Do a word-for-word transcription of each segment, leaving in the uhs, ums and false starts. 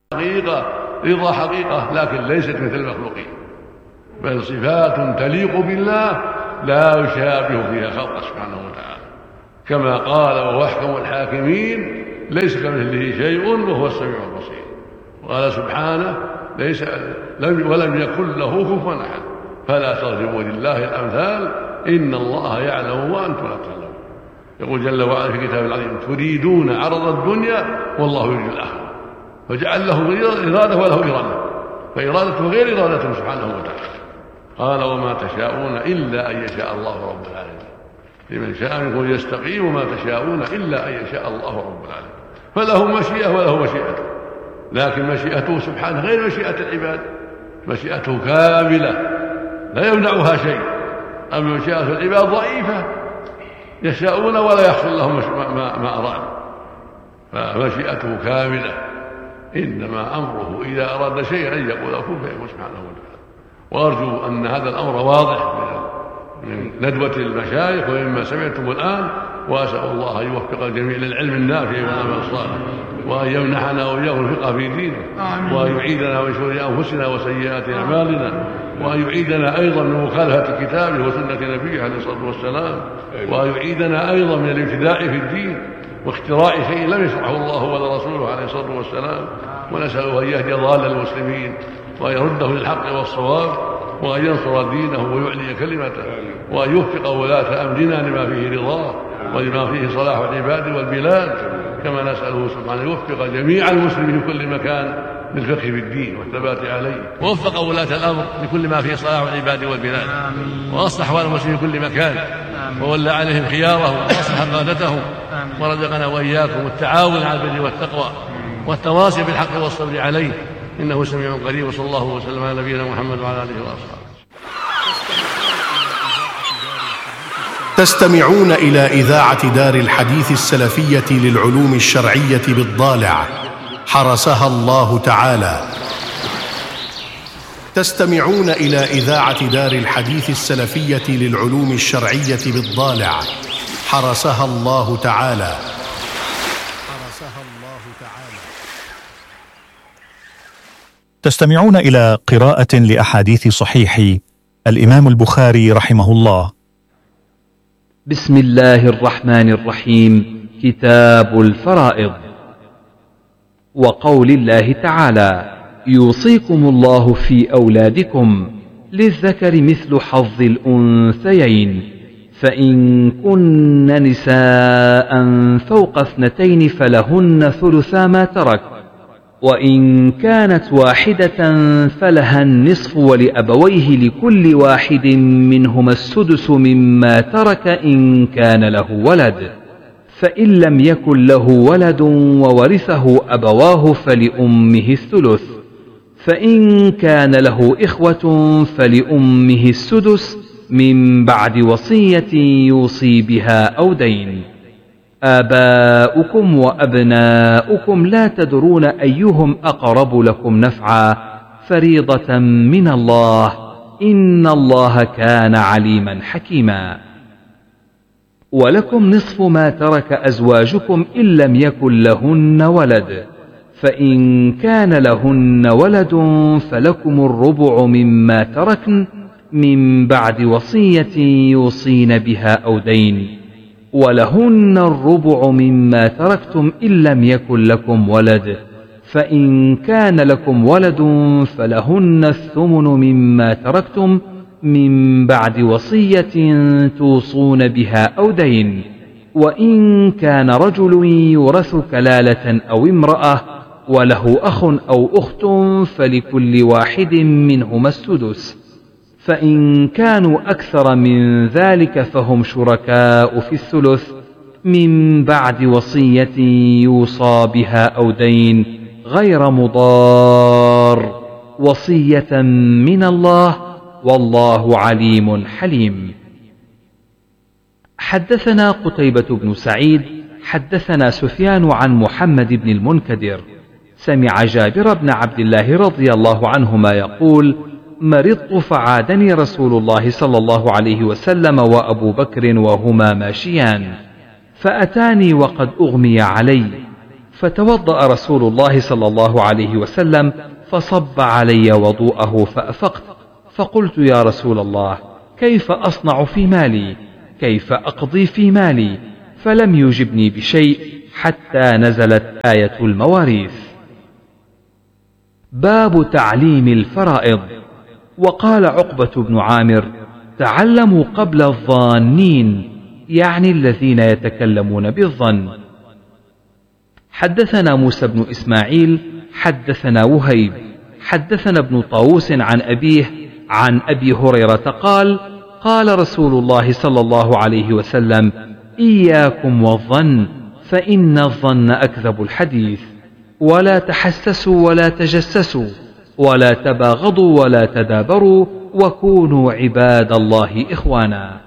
حقيقة رضا حقيقة، لكن ليست مثل المخلوقين، بل صفات تليق بالله لا يشابه فيها خلقه سبحانه وتعالى، كما قال وهو أحكم الحاكمين ليس كمثله شيء وهو السميع البصير. وقال سبحانه ليس لم ولم يكن له كفوا أحد، فلا تضربوا لله الأمثال إن الله يعلم وأنتم لا تعلمون. يقول جل وعلا في كتابه العظيم تريدون عرض الدنيا والله يريد الآخرة، فجعل له إرادة وله إرادة، فإرادته غير إرادته سبحانه وتعالى. قال وما تشاءون إلا أن يشاء الله رب العالمين، لمن شاء منكم يستقيم وما تشاءون إلا أن يشاء الله رب العالمين. فله مشيئة وله مشيئته، لكن مشيئته سبحانه غير مشيئة العباد، مشيئته كاملة لا يمنعها شيء، أما مشيئة العباد ضعيفة يشاءون ولا يحصل لهم ما, ما أراد، فمشيئته كاملة، إنما أمره إذا أراد شيئا أن يقول كن فيكون سبحانه وتعالى. وأرجو أن هذا الأمر واضح من ندوة المشايخ ومما سمعتم الآن، وأسأل الله أن يوفق الجميع للعلم النافع والعمل الصالح، وأن يمنحنا وإياكم الفقه في دينه، وأن يعيدنا من شرور أنفسنا وسيئات أعمالنا، وأن يعيدنا أيضا من مخالفة كتابه وسنة نبيه عليه الصلاة والسلام، وأن يعيدنا أيضا من الابتداع في الدين واختراع شيء لم يشرعه الله ولا رسوله عليه الصلاة والسلام. ونسأله أن يهدي ضال المسلمين وأن يرده للحق والصواب، وأن ينصر دينه ويعلي كلمته، وأن يوفق ولاة أمرنا لما فيه رضاه ولما فيه صلاح العباد والبلاد، كما نسأله سبحانه يوفق جميع المسلمين في كل مكان للفقه في الدين والثبات عليه، ووفق ولاة الأمر لكل ما فيه صلاح العباد والبلاد، وأصلح أحوال المسلمين في كل مكان، وولى عليهم خيارهم وأصلح قادتهم، ورزقنا وإياكم التعاون على البر والتقوى والتواصي بالحق والصبر عليه، إنه سميع قريب. وصلى الله وسلم على نبينا محمد وعلى آله وأصحابه. تستمعون إلى إذاعة دار الحديث السلفية للعلوم الشرعية بالضالع، حرسها الله تعالى. تستمعون إلى إذاعة دار الحديث السلفية للعلوم الشرعية بالضالع، حرسها الله تعالى. حرسها الله تعالى. تستمعون إلى قراءة لأحاديث صحيح الإمام البخاري رحمه الله. بسم الله الرحمن الرحيم. كتاب الفرائض. وقول الله تعالى: يوصيكم الله في أولادكم للذكر مثل حظ الأنثيين، فإن كن نساء فوق اثنتين فلهن ثلثا ما ترك، وإن كانت واحدة فلها النصف ولأبويه لكل واحد منهما السدس مما ترك إن كان له ولد، فإن لم يكن له ولد وورثه أبواه فلأمه الثلث، فإن كان له إخوة فلأمه السدس من بعد وصية يوصي بها أو دين. آباؤكم وأبناؤكم لا تدرون أيهم أقرب لكم نفعا، فريضة من الله، إن الله كان عليما حكيما. ولكم نصف ما ترك أزواجكم إن لم يكن لهن ولد، فإن كان لهن ولد فلكم الربع مما تركن من بعد وصية يوصين بها أو دين، ولهن الربع مما تركتم إن لم يكن لكم ولد، فإن كان لكم ولد فلهن الثمن مما تركتم من بعد وصية توصون بها أو دين. وإن كان رجل يورث كلالة أو امرأة وله أخ أو أخت فلكل واحد منهما السدس، فإن كانوا أكثر من ذلك فهم شركاء في الثلث من بعد وصية يوصى بها أو دين غير مضار، وصية من الله، والله عليم حليم. حدثنا قتيبة بن سعيد حدثنا سفيان عن محمد بن المنكدر سمع جابر بن عبد الله رضي الله عنهما يقول: مرضت فعادني رسول الله صلى الله عليه وسلم وأبو بكر وهما ماشيان، فأتاني وقد أغمي علي، فتوضأ رسول الله صلى الله عليه وسلم فصب علي وضوءه فأفقت، فقلت يا رسول الله كيف أصنع في مالي؟ كيف أقضي في مالي؟ فلم يجبني بشيء حتى نزلت آية المواريث. باب تعليم الفرائض. وقال عقبة بن عامر: تعلموا قبل الظانين، يعني الذين يتكلمون بالظن. حدثنا موسى بن إسماعيل حدثنا وهيب حدثنا ابن طاووس عن أبيه عن أبي هريرة قال: قال رسول الله صلى الله عليه وسلم: إياكم والظن، فإن الظن أكذب الحديث، ولا تحسسوا ولا تجسسوا، ولا تباغضوا ولا تدابروا، وكونوا عباد الله إخوانا.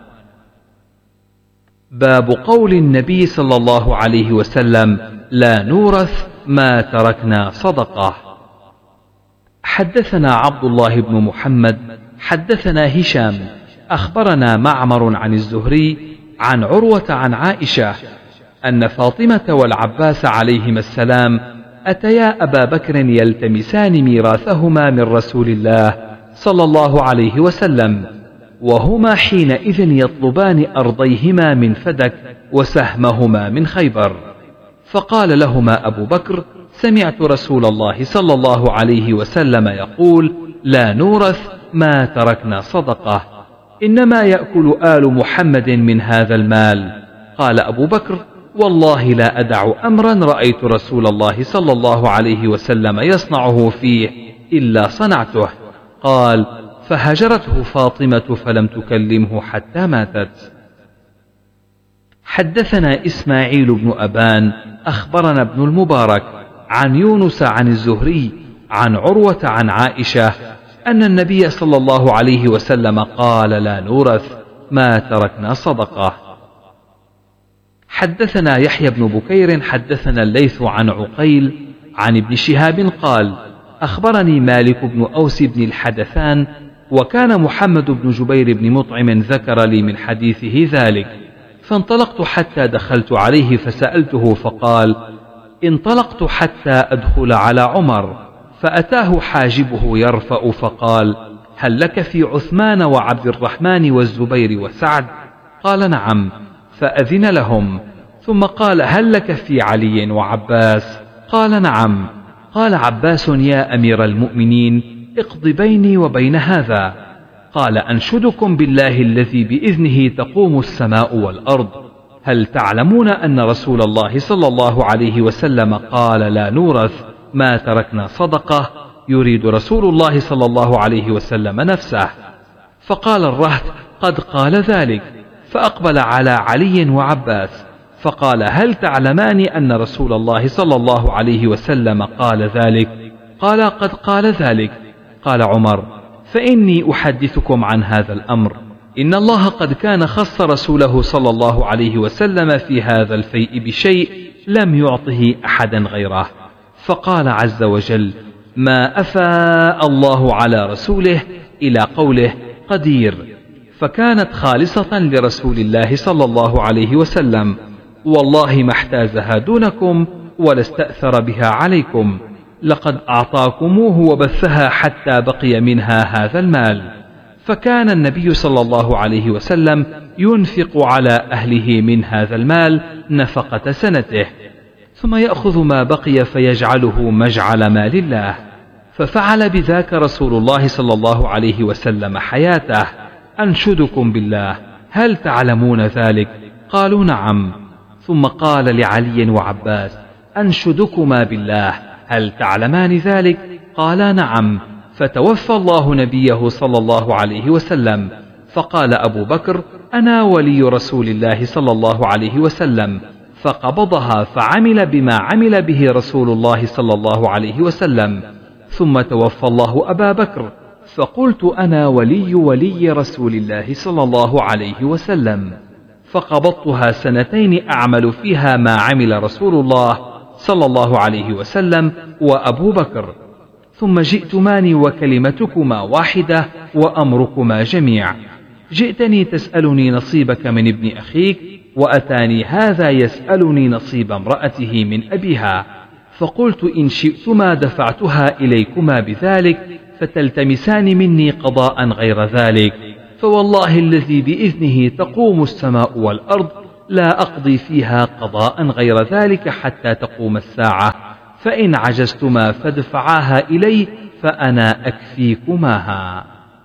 باب قول النبي صلى الله عليه وسلم: لا نورث ما تركنا صدقة. حدثنا عبد الله بن محمد حدثنا هشام أخبرنا معمر عن الزهري عن عروة عن عائشة أن فاطمة والعباس عليهما السلام أتيا أبا بكر يلتمسان ميراثهما من رسول الله صلى الله عليه وسلم، وهما حينئذ يطلبان أرضيهما من فدك وسهمهما من خيبر. فقال لهما أبو بكر: سمعت رسول الله صلى الله عليه وسلم يقول: لا نورث ما تركنا صدقة، إنما يأكل آل محمد من هذا المال. قال أبو بكر: والله لا أدع أمرا رأيت رسول الله صلى الله عليه وسلم يصنعه فيه إلا صنعته. قال: فهجرته فاطمة فلم تكلمه حتى ماتت. حدثنا إسماعيل بن أبان أخبرنا ابن المبارك عن يونس عن الزهري عن عروة عن عائشة أن النبي صلى الله عليه وسلم قال: لا نورث ما تركنا صدقة. حدثنا يحيى بن بكير حدثنا الليث عن عقيل عن ابن شهاب قال: أخبرني مالك بن أوس بن الحدثان، وكان محمد بن جبير بن مطعم ذكر لي من حديثه ذلك، فانطلقت حتى دخلت عليه فسألته، فقال: انطلقت حتى أدخل على عمر، فأتاه حاجبه يرفأ فقال: هل لك في عثمان وعبد الرحمن والزبير وسعد؟ قال: نعم. فأذن لهم، ثم قال: هل لك في علي وعباس؟ قال: نعم. قال عباس: يا أمير المؤمنين، اقض بيني وبين هذا. قال: أنشدكم بالله الذي بإذنه تقوم السماء والأرض، هل تعلمون أن رسول الله صلى الله عليه وسلم قال: لا نورث ما تركنا صدقة، يريد رسول الله صلى الله عليه وسلم نفسه. فقال الرهط: قد قال ذلك. فأقبل على علي وعباس فقال: هل تعلمان أن رسول الله صلى الله عليه وسلم قال ذلك؟ قال: قد قال ذلك. قال عمر: فإني أحدثكم عن هذا الأمر، إن الله قد كان خص رسوله صلى الله عليه وسلم في هذا الفيء بشيء لم يعطه أحدا غيره. فقال عز وجل: ما أفاء الله على رسوله، إلى قوله قدير، فكانت خالصة لرسول الله صلى الله عليه وسلم، والله ما احتازها دونكم ولا استأثر بها عليكم، لقد أعطاكموه وبثها حتى بقي منها هذا المال. فكان النبي صلى الله عليه وسلم ينفق على أهله من هذا المال نفقة سنته، ثم يأخذ ما بقي فيجعله مجعل مال الله. ففعل بذاك رسول الله صلى الله عليه وسلم حياته. أنشدكم بالله، هل تعلمون ذلك؟ قالوا: نعم. ثم قال لعلي وعباس: أنشدكما بالله، هل تعلمان ذلك؟ قالا: نعم. فتوفى الله نبيه صلى الله عليه وسلم. فقال أبو بكر: أنا ولي رسول الله صلى الله عليه وسلم. فقبضها فعمل بما عمل به رسول الله صلى الله عليه وسلم. ثم توفى الله أبا بكر، فقلت: أنا ولي ولي رسول الله صلى الله عليه وسلم. فقبضتها سنتين أعمل فيها ما عمل رسول الله صلى الله عليه وسلم وأبو بكر، ثم جئتماني وكلمتكما واحدة وأمركما جميع. جئتني تسألني نصيبك من ابن أخيك، وأتاني هذا يسألني نصيب امرأته من أبيها. فقلت إن شئتما دفعتها إليكما بذلك فتلتمسان مني قضاء غير ذلك، فوالله الذي بإذنه تقوم السماء والأرض لا أقضي فيها قضاء غير ذلك حتى تقوم الساعة، فإن عجزتما فادفعاها إلي فأنا أكفيكماها.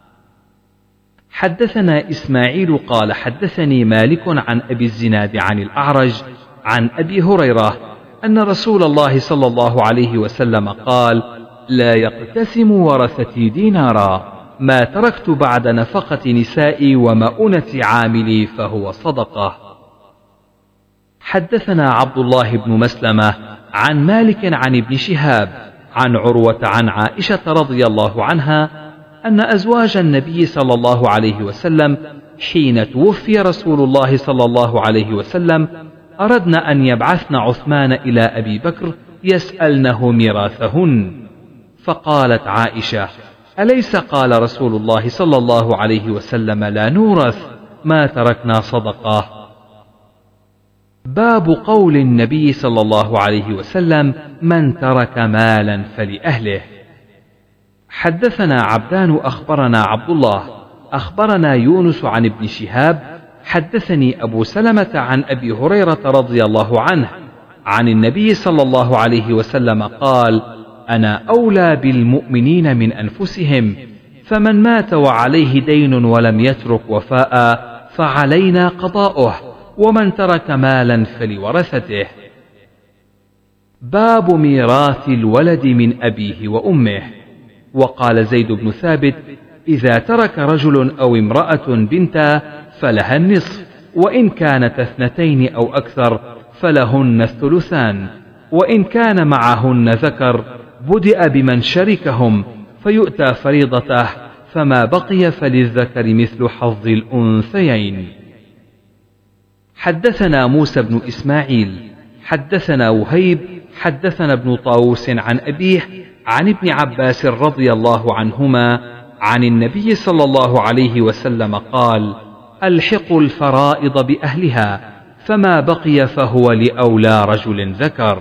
حدثنا إسماعيل قال حدثني مالك عن أبي الزناد عن الأعرج عن أبي هريرة أن رسول الله صلى الله عليه وسلم قال: لا يقتسم ورثتي دينارا، ما تركت بعد نفقة نسائي ومؤونة عاملي فهو صدقة. حدثنا عبد الله بن مسلمة عن مالك عن ابن شهاب عن عروة عن عائشة رضي الله عنها أن أزواج النبي صلى الله عليه وسلم حين توفي رسول الله صلى الله عليه وسلم أردن أن يبعثن عثمان إلى أبي بكر يسألنه ميراثهن، فقالت عائشة: أليس قال رسول الله صلى الله عليه وسلم لا نورث ما تركنا صدقة؟ باب قول النبي صلى الله عليه وسلم: من ترك مالا فلأهله. حدثنا عبدان أخبرنا عبد الله أخبرنا يونس عن ابن شهاب حدثني أبو سلمة عن أبي هريرة رضي الله عنه عن النبي صلى الله عليه وسلم قال: أنا أولى بالمؤمنين من أنفسهم، فمن مات وعليه دين ولم يترك وفاء فعلينا قضاؤه، ومن ترك مالا فلورثته. باب ميراث الولد من أبيه وأمه. وقال زيد بن ثابت: إذا ترك رجل أو امرأة بنتا فلها النصف، وإن كانت اثنتين أو أكثر فلهن الثلثان، وإن كان معهن ذكر بدأ بمن شركهم فيؤتى فريضته، فما بقي فللذكر مثل حظ الأنثيين. حدثنا موسى بن إسماعيل حدثنا وهيب حدثنا ابن طاووس عن أبيه عن ابن عباس رضي الله عنهما عن النبي صلى الله عليه وسلم قال: ألحقوا الفرائض بأهلها، فما بقي فهو لأولى رجل ذكر.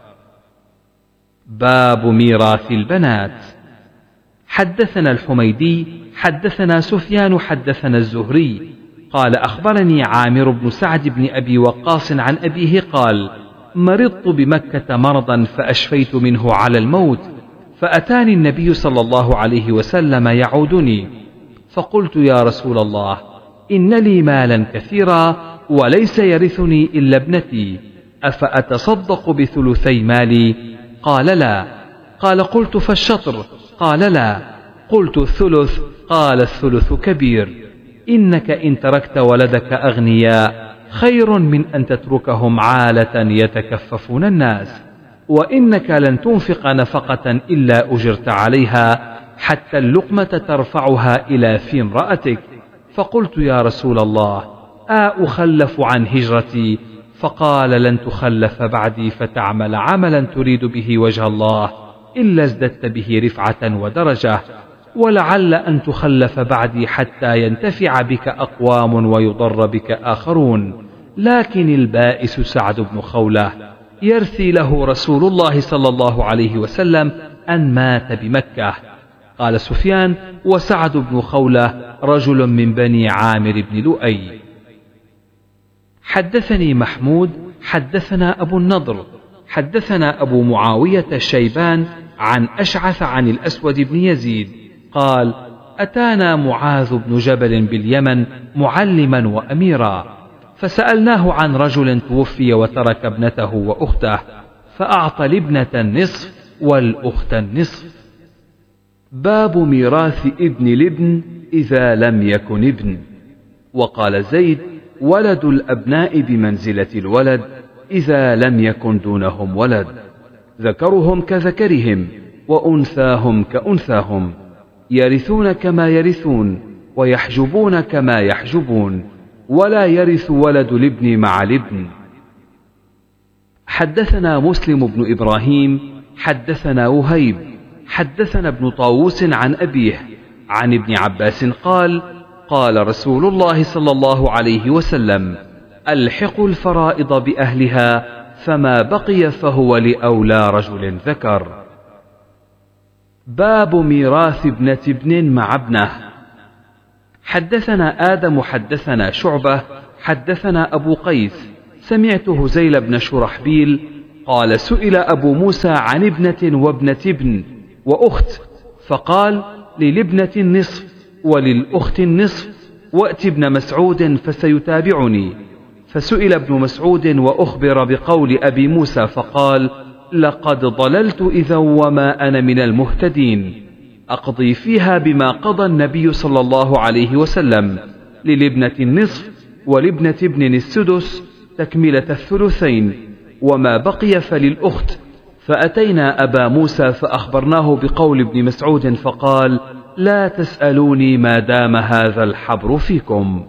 باب ميراث البنات. حدثنا الحميدي حدثنا سفيان حدثنا الزهري قال أخبرني عامر بن سعد بن أبي وقاص عن أبيه قال: مرضت بمكة مرضا فأشفيت منه على الموت، فأتاني النبي صلى الله عليه وسلم يعودني، فقلت: يا رسول الله، إن لي مالا كثيرا وليس يرثني إلا ابنتي، أفأتصدق بثلثي مالي؟ قال: لا. قال: قلت: فالشطر؟ قال: لا. قلت: الثلث؟ قال: الثلث كبير. إنك إن تركت ولدك أغنياء خير من أن تتركهم عالة يتكففون الناس، وإنك لن تنفق نفقة إلا أجرت عليها، حتى اللقمة ترفعها إلى في امرأتك. فقلت: يا رسول الله، أأخلف عن هجرتي؟ فقال: لن تخلف بعدي فتعمل عملا تريد به وجه الله إلا ازددت به رفعة ودرجة، ولعل أن تخلف بعدي حتى ينتفع بك أقوام ويضر بك آخرون، لكن البائس سعد بن خولة يرثي له رسول الله صلى الله عليه وسلم أن مات بمكة. قال سفيان: وسعد بن خولة رجل من بني عامر بن لؤي. حدثني محمود حدثنا أبو النضر حدثنا أبو معاوية الشيبان عن أشعث عن الأسود بن يزيد قال: أتانا معاذ بن جبل باليمن معلما وأميرا، فسألناه عن رجل توفي وترك ابنته وأخته، فأعطى الابنة النصف والأخت النصف. باب ميراث ابن الابن إذا لم يكن ابن. وقال زيد: ولد الأبناء بمنزلة الولد إذا لم يكن دونهم ولد، ذكرهم كذكرهم وأنثاهم كأنثاهم، يرثون كما يرثون ويحجبون كما يحجبون، ولا يرث ولد الابن مع الابن. حدثنا مسلم بن إبراهيم حدثنا وهيب حدثنا ابن طاووس عن أبيه عن ابن عباس قال: قال رسول الله صلى الله عليه وسلم: ألحقوا الفرائض بأهلها، فما بقي فهو لأولى رجل ذكر. باب ميراث ابنة ابن مع ابنه. حدثنا آدم حدثنا شعبة حدثنا أبو قيس سمعت هزيل بن شرحبيل قال سئل أبو موسى عن ابنة وابنة ابن وأخت، فقال للابنة النصف وللأخت النصف، وأت ابن مسعود فسيتابعني. فسئل ابن مسعود وأخبر بقول أبي موسى فقال لقد ضللت إذا وما أنا من المهتدين، أقضي فيها بما قضى النبي صلى الله عليه وسلم، للابنة النصف ولابنة ابن السدس تكملة الثلثين، وما بقي فللأخت. فأتينا أبا موسى فأخبرناه بقول ابن مسعود فقال لا تسألوني ما دام هذا الحبر فيكم.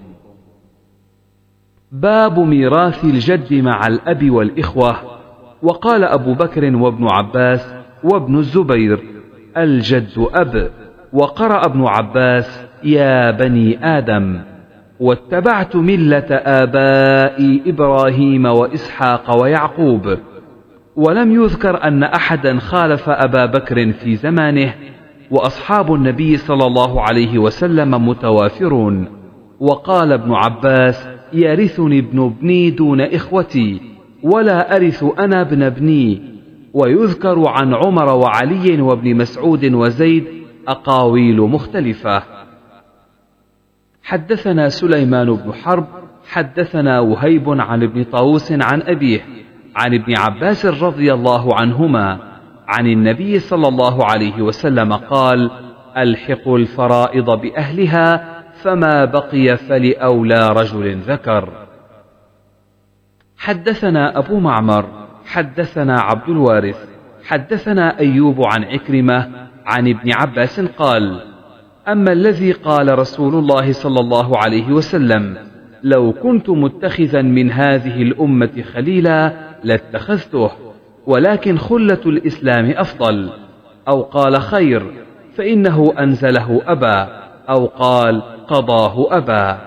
باب ميراث الجد مع الأب والإخوة. وقال أبو بكر وابن عباس وابن الزبير الجد أب، وقرأ ابن عباس يا بني آدم، واتبعت ملة آبائي إبراهيم وإسحاق ويعقوب. ولم يذكر أن أحدا خالف أبا بكر في زمانه، وأصحاب النبي صلى الله عليه وسلم متوافرون. وقال ابن عباس يرثني ابن ابني دون إخوتي، ولا أرث أنا ابن ابني. ويذكر عن عمر وعلي وابن مسعود وزيد أقاويل مختلفة. حدثنا سليمان بن حرب حدثنا وهيب عن ابن طاووس عن أبيه عن ابن عباس رضي الله عنهما عن النبي صلى الله عليه وسلم قال ألحقوا الفرائض بأهلها، فما بقي فلأولى رجل ذكر. حدثنا أبو معمر حدثنا عبد الوارث حدثنا أيوب عن عكرمة عن ابن عباس قال أما الذي قال رسول الله صلى الله عليه وسلم لو كنت متخذا من هذه الأمة خليلا لاتخذته، ولكن خلة الإسلام أفضل، أو قال خير، فإنه أنزله أبا، أو قال قضاه أبا.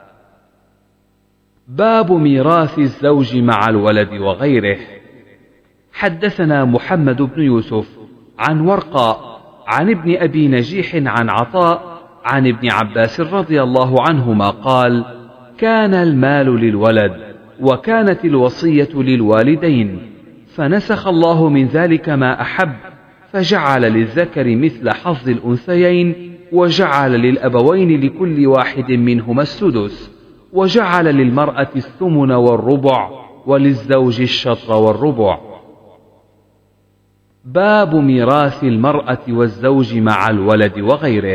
باب ميراث الزوج مع الولد وغيره. حدثنا محمد بن يوسف عن ورقاء عن ابن أبي نجيح عن عطاء عن ابن عباس رضي الله عنهما قال كان المال للولد، وكانت الوصية للوالدين، فنسخ الله من ذلك ما أحب، فجعل للذكر مثل حظ الأنثيين، وجعل للأبوين لكل واحد منهما السدس، وجعل للمرأة الثمن والربع، وللزوج الشطر والربع. باب ميراث المرأة والزوج مع الولد وغيره.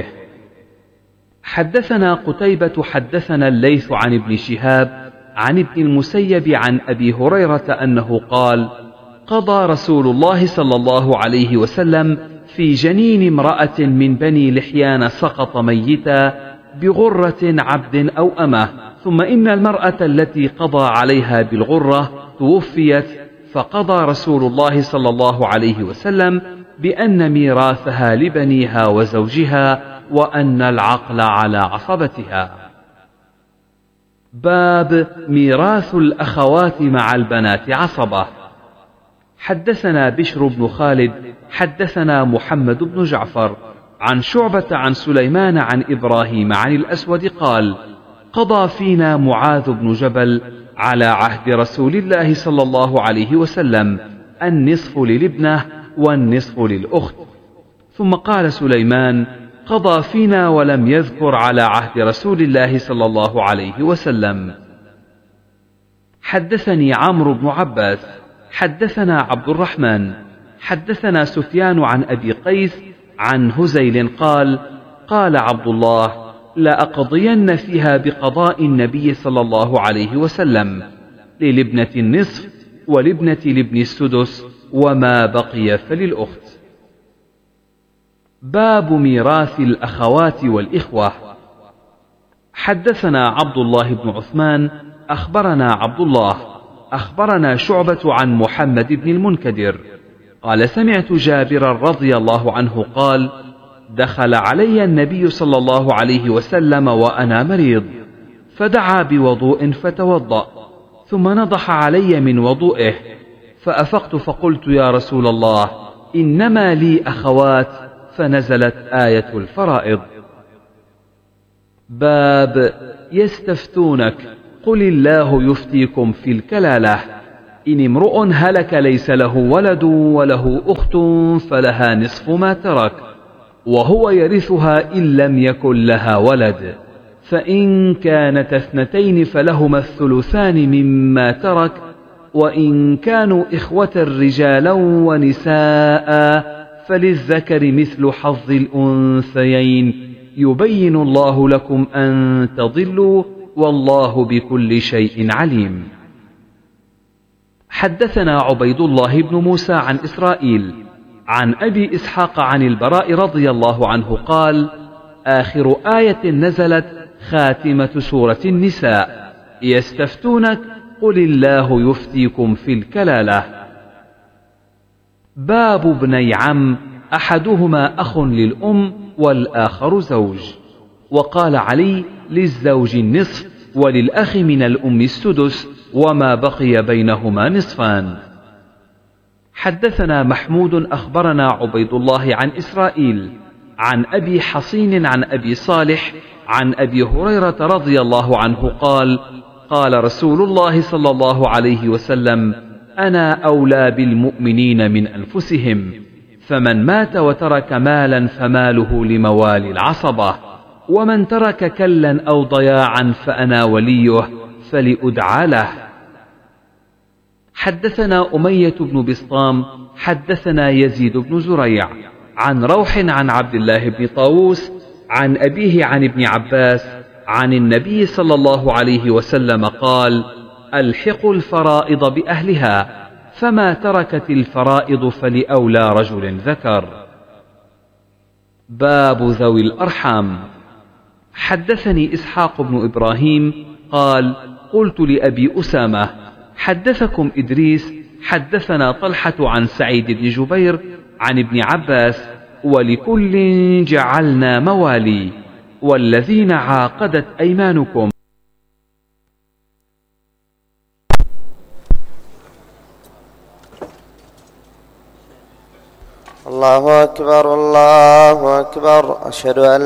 حدثنا قتيبة حدثنا الليث عن ابن شهاب عن ابن المسيب عن أبي هريرة أنه قال قضى رسول الله صلى الله عليه وسلم في جنين امرأة من بني لحيان سقط ميتا بغرة عبد أو أمه، ثم إن المرأة التي قضى عليها بالغرة توفيت، فقضى رسول الله صلى الله عليه وسلم بأن ميراثها لبنيها وزوجها، وأن العقل على عصبتها. باب ميراث الأخوات مع البنات عصبة. حدثنا بشر بن خالد حدثنا محمد بن جعفر عن شعبة عن سليمان عن إبراهيم عن الأسود قال قضى فينا معاذ بن جبل على عهد رسول الله صلى الله عليه وسلم النصف للابنة والنصف للأخت. ثم قال سليمان قضى فينا ولم يذكر على عهد رسول الله صلى الله عليه وسلم. حدثني عمرو بن عباس حدثنا عبد الرحمن حدثنا سفيان عن أبي قيس عن هزيل قال قال عبد الله لأقضين فيها بقضاء النبي صلى الله عليه وسلم، للابنة النصف ولابنة لابن السدس، وما بقي فللأخت. باب ميراث الأخوات والإخوة. حدثنا عبد الله بن عثمان أخبرنا عبد الله أخبرنا شعبة عن محمد بن المنكدر قال سمعت جابرا رضي الله عنه قال دخل علي النبي صلى الله عليه وسلم وأنا مريض، فدعا بوضوء فتوضأ، ثم نضح علي من وضوئه، فأفقت فقلت يا رسول الله إنما لي أخوات، فنزلت آية الفرائض. باب يستفتونك قل الله يفتيكم في الكلالة، إن امرؤ هلك ليس له ولد وله أخت فلها نصف ما ترك وهو يرثها إن لم يكن لها ولد، فإن كانت اثنتين فلهما الثلثان مما ترك، وإن كانوا إخوة رجالا ونساء فللذكر مثل حظ الأنثيين، يبين الله لكم أن تضلوا والله بكل شيء عليم. حدثنا عبيد الله بن موسى عن إسرائيل عن أبي إسحاق عن البراء رضي الله عنه قال: آخر آية نزلت خاتمة سورة النساء: يستفتونك قل الله يفتيكم في الكلالة. باب ابني عم، أحدهما أخ للأم والآخر زوج. وقال علي: للزوج النصف وللأخ من الأم السدس، وما بقي بينهما نصفان. حدثنا محمود أخبرنا عبيد الله عن إسرائيل عن أبي حصين عن أبي صالح عن أبي هريرة رضي الله عنه قال: قال رسول الله صلى الله عليه وسلم: أنا أولى بالمؤمنين من أنفسهم، فمن مات وترك مالا فماله لموالي العصبة، ومن ترك كلا أو ضياعا فأنا وليه فلأدعى له. حدثنا أمية بن بسطام حدثنا يزيد بن زريع عن روح عن عبد الله بن طاووس عن أبيه عن ابن عباس عن النبي صلى الله عليه وسلم قال: ألحقوا الفرائض بأهلها، فما تركت الفرائض فلأولى رجل ذكر. باب ذوي الأرحام. حدثني إسحاق بن إبراهيم قال: قلت لأبي أسامة: حدثكم إدريس حدثنا طلحة عن سعيد بن جبير عن ابن عباس: ولكل جعلنا موالي، والذين عاقدت أيمانكم. الله أكبر الله أكبر، أشهد أن